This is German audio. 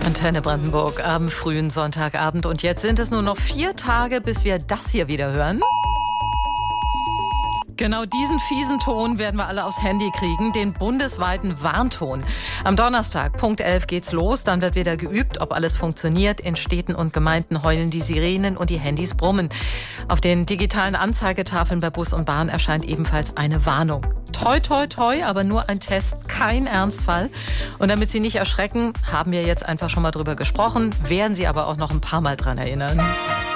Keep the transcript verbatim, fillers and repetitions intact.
Antenne Brandenburg am frühen Sonntagabend. Und jetzt sind es nur noch vier Tage, bis wir das hier wieder hören. Genau diesen fiesen Ton werden wir alle aufs Handy kriegen, den bundesweiten Warnton. Am Donnerstag, Punkt elf, geht's los. Dann wird wieder geübt, ob alles funktioniert. In Städten und Gemeinden heulen die Sirenen und die Handys brummen. Auf den digitalen Anzeigetafeln bei Bus und Bahn erscheint ebenfalls eine Warnung. Toi, toi, toi, aber nur ein Test, kein Ernstfall. Und damit Sie nicht erschrecken, haben wir jetzt einfach schon mal drüber gesprochen, werden Sie aber auch noch ein paar Mal dran erinnern.